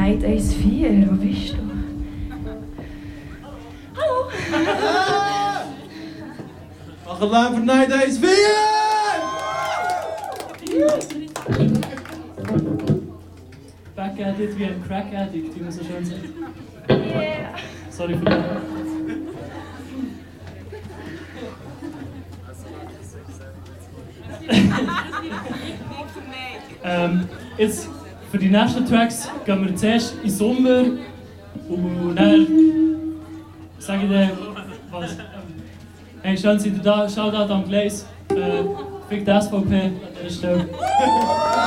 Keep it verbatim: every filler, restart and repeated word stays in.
Night eins vier, wo bist du? Hallo! Mach Alarm für Night eins vier! Back Addict wie ein Crack Addict, wie man so schön sagt. Yeah! Sorry für das. ähm, jetzt für die nächsten Tracks gehen wir zuerst in den Sommer und dann sage ich dir was. Hey, schön seid ihr da, Shoutout an Glaze, äh, Fick die S V P an dieser Stelle.